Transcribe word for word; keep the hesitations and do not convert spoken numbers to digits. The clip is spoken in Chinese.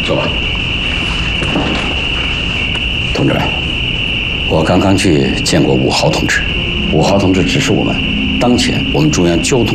坐吧。同志，我刚刚去见过武豪同志，武豪同志指示我们，当前我们中央交通